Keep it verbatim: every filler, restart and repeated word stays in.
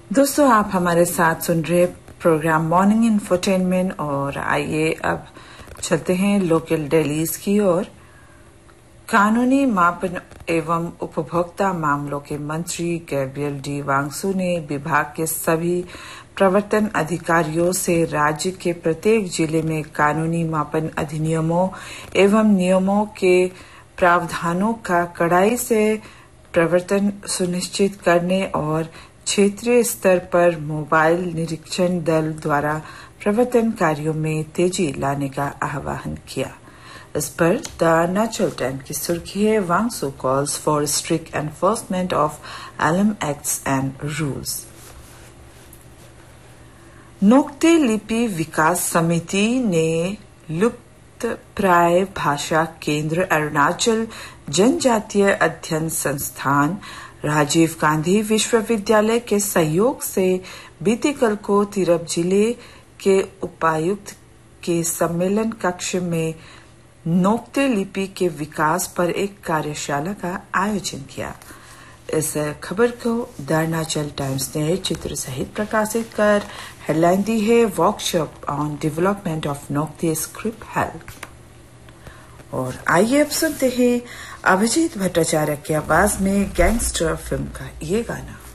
दोस्तों, आप हमारे साथ सुन रहे प्रोग्राम मॉर्निंग इंफोटेनमेंट और आइए अब चलते हैं लोकल डेलीज की ओर। कानूनी मापन एवं उपभोक्ता मामलों के मंत्री गैब्रियल डी वांगसू ने विभाग के सभी प्रवर्तन अधिकारियों से राज्य के प्रत्येक जिले में कानूनी मापन अधिनियमों एवं नियमों के प्रावधानों का कड़ाई से प्रवर्तन सुनिश्चित करने और क्षेत्रीय स्तर पर मोबाइल निरीक्षण दल द्वारा प्रवर्तन कार्यों में तेजी लाने का आह्वान किया। इस पर द नेचुरल टाइम की सुर्खी है, Wangsu calls for strict enforcement of LM acts and rules. Nocte लिपि विकास समिति ने लुप्त प्राय भाषा केंद्र अरुणाचल जनजातीय अध्ययन संस्थान राजीव गांधी विश्वविद्यालय के सहयोग से बीते कल को तिरप जिले के उपायुक्त के सम्मेलन कक्ष में नोक्ते लिपि के विकास पर एक कार्यशाला का आयोजन किया। इस खबर को द अरुणाचल टाइम्स ने चित्र सहित प्रकाशित कर हेडलाइन दी है, workshop on development of Nocte script help. और आइए अब सुनते हैं अभिजीत भट्टाचार्य की आवाज में गैंगस्टर फिल्म का ये गाना।